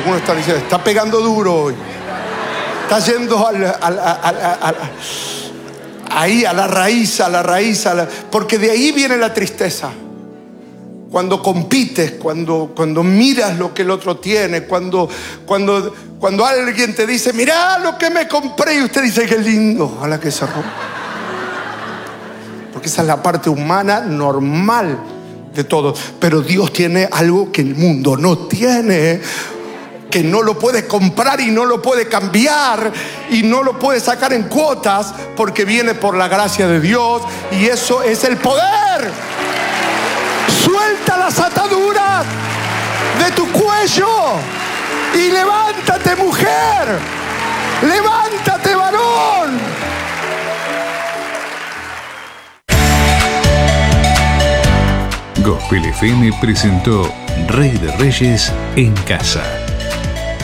Algunos están diciendo, está pegando duro hoy. Está yendo ahí a la raíz, porque de ahí viene la tristeza. Cuando compites, cuando miras lo que el otro tiene, cuando alguien te dice, mirá lo que me compré, y usted dice, qué lindo, ojalá que se rompa. Porque esa es la parte humana normal de todo. Pero Dios tiene algo que el mundo no tiene, que no lo puede comprar y no lo puede cambiar y no lo puede sacar en cuotas, porque viene por la gracia de Dios, y eso es el poder. Suelta las ataduras de tu cuello y levántate, mujer. Levántate, varón. Gospel FM presentó Rey de Reyes en Casa.